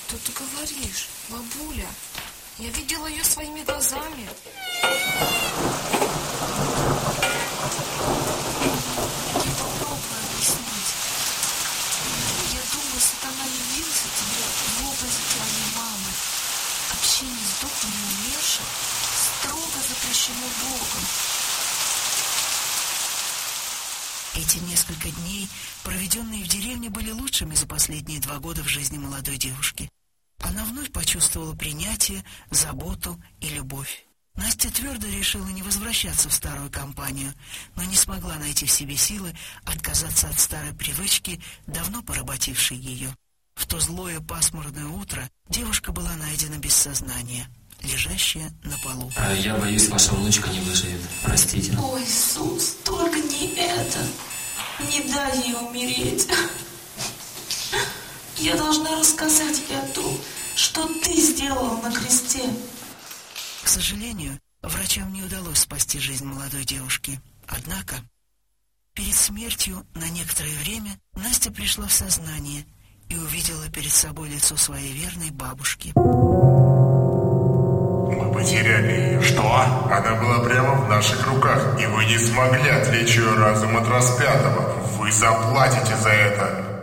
Что ты говоришь, бабуля? Я видела ее своими глазами. Я попробую объяснить. Я думаю, сатана явился тебе в образе твоей мамы. Общение с духом умерших строго запрещено Богом. Эти несколько дней, проведенные в деревне, были лучшими за последние 2 года в жизни молодой девушки. Она вновь почувствовала принятие, заботу и любовь. Настя твердо решила не возвращаться в старую компанию, но не смогла найти в себе силы отказаться от старой привычки, давно поработившей ее. В то злое пасмурное утро девушка была найдена без сознания, лежащая на полу. Я боюсь, ваша внучка не выживет. Простите. Ой, Иисус, только не это. Не дай ей умереть. Я должна рассказать ей о том, что ты сделал на кресте. К сожалению, врачам не удалось спасти жизнь молодой девушки. Однако, перед смертью на некоторое время Настя пришла в сознание и увидела перед собой лицо своей верной бабушки. Мы потеряли ее. Что? Она была прямо в наших руках, и вы не смогли отвлечь ее разум от распятого. Вы заплатите за это.